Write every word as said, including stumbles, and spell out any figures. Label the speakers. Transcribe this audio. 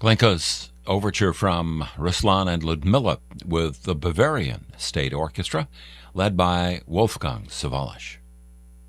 Speaker 1: Glenka's overture from Ruslan and Ludmilla with the Bavarian State Orchestra, led by Wolfgang Sawallisch.